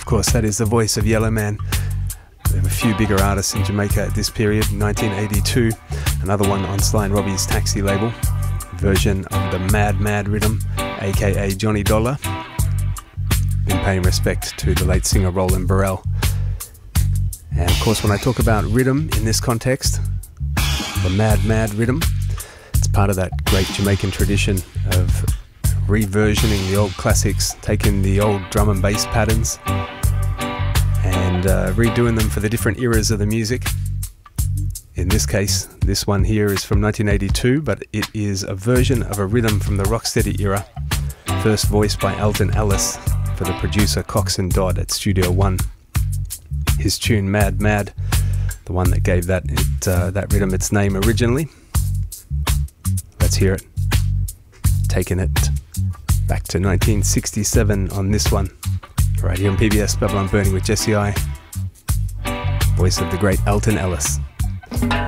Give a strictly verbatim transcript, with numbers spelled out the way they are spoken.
of course, that is the voice of Yellowman. There were a few bigger artists in Jamaica at this period. nineteen eighty-two, another one on Sly and Robbie's Taxi label, version of the Mad Mad Rhythm, aka Johnny Dollar, in paying respect to the late singer Roland Burrell. And of course, when I talk about rhythm in this context, the Mad Mad Rhythm, it's part of that great Jamaican tradition of reversioning the old classics, taking the old drum and bass patterns and uh, redoing them for the different eras of the music. In this case, this one here is from nineteen eighty-two, but it is a version of a rhythm from the Rocksteady era, first voiced by Alton Ellis for the producer Cox and Dodd at Studio One. His tune Mad Mad, the one that gave that it, uh, that rhythm its name originally. Let's hear it. Taking it back to nineteen sixty-seven on this one, right here on P B S Babylon Burning with Jesse I, voice of the great Alton Ellis.